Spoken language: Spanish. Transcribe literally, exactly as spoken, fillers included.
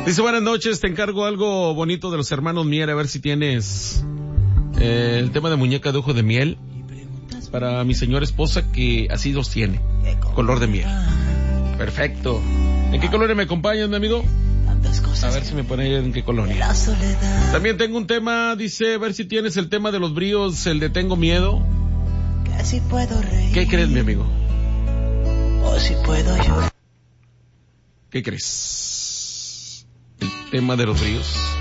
Dice, buenas noches, te encargo algo bonito de los hermanos Mier, a ver si tienes eh, el tema de muñeca de ojo de miel para mi señora esposa, que así los tiene, color de miel. Perfecto. ¿En qué colonia me acompañas, mi amigo? A ver si me pone en qué colonia. También tengo un tema, dice, a ver si tienes el tema de los bríos, el de tengo miedo. ¿Qué crees, mi amigo? O si puedo llorar. ¿Qué crees? El tema de los bríos.